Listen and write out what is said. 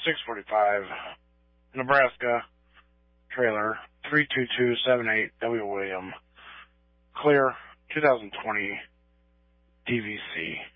645, Nebraska, trailer 32278, W. William, clear, 2020, DVC.